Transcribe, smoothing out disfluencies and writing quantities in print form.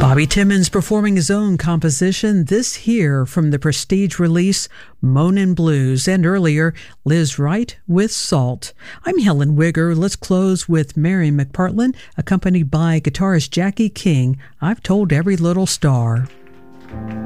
Bobby Timmons performing his own composition, this here from the Prestige release, Moanin' Blues, and earlier, Liz Wright with Salt. I'm Helen Wigger. Let's close with Mary McPartlin, accompanied by guitarist Jackie King. I've told every little star.